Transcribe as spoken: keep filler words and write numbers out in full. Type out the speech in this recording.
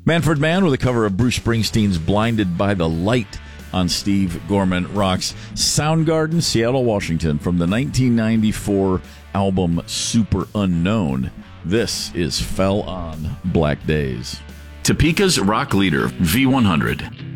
Manfred Mann with a cover of Bruce Springsteen's Blinded by the Light on Steve Gorman Rocks. Soundgarden, Seattle, Washington, from the nineteen ninety-four album Super Unknown. This is Fell on Black Days. Topeka's rock leader, V one hundred.